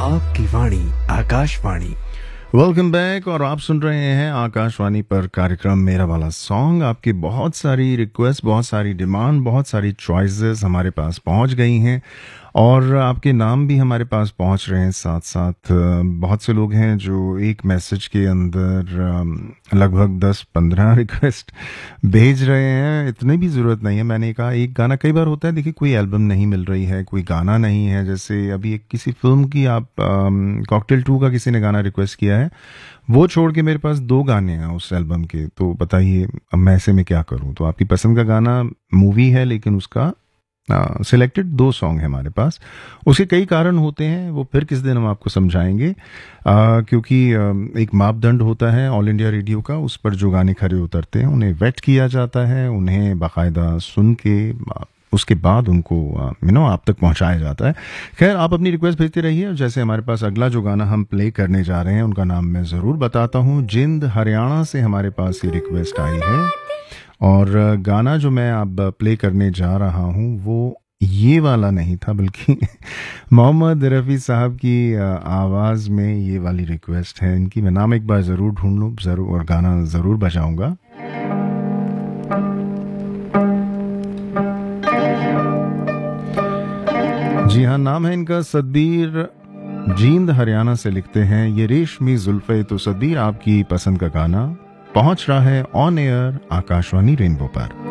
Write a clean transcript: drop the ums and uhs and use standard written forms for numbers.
आपकी वाणी Akashvani. Welcome back और आप सुन रहे हैं आकाशवाणी पर कार्यक्रम मेरा वाला सॉन्ग। आपकी बहुत सारी रिक्वेस्ट, बहुत सारी डिमांड, बहुत सारी चॉइसेस हमारे पास पहुंच गई हैं और आपके नाम भी हमारे पास पहुंच रहे हैं। साथ साथ बहुत से लोग हैं जो एक मैसेज के अंदर लगभग 10-15 रिक्वेस्ट भेज रहे हैं। इतनी भी ज़रूरत नहीं है। मैंने कहा एक गाना, कई बार होता है, देखिए कोई एल्बम नहीं मिल रही है, कोई गाना नहीं है। जैसे अभी एक किसी फिल्म की आप कॉकटेल 2 का किसी ने गाना रिक्वेस्ट किया है, वो छोड़ के मेरे पास 2 गाने हैं उस एल्बम के। तो बताइए अब मैं ऐसे में क्या करूं। तो आपकी पसंद का गाना मूवी है लेकिन उसका सिलेक्टेड 2 सॉन्ग है हमारे पास। उसके कई कारण होते हैं, वो फिर किस दिन हम आपको समझाएंगे। क्योंकि एक मापदंड होता है ऑल इंडिया रेडियो का, उस पर जो गाने खरे उतरते हैं उन्हें वेट किया जाता है, उन्हें बाकायदा सुन के उसके बाद उनको आप तक पहुंचाया जाता है। खैर, आप अपनी रिक्वेस्ट भेजते रहिए। जैसे हमारे पास अगला जो गाना हम प्ले करने जा रहे हैं उनका नाम मैं ज़रूर बताता हूँ। जिंद हरियाणा से हमारे पास ये रिक्वेस्ट आई है और गाना जो मैं अब प्ले करने जा रहा हूँ वो ये वाला नहीं था, बल्कि मोहम्मद रफ़ी साहब की आवाज़ में ये वाली रिक्वेस्ट है इनकी। मैं नाम एक बार ज़रूर ढूंढ लूँ ज़रूर और गाना ज़रूर बजाऊंगा। जी हाँ, नाम है इनका सदबीर। जींद हरियाणा से लिखते हैं ये रेशमी जुल्फे। तो सदबीर, आपकी पसंद का गाना पहुंच रहा है ऑन एयर आकाशवाणी रेनबो पर।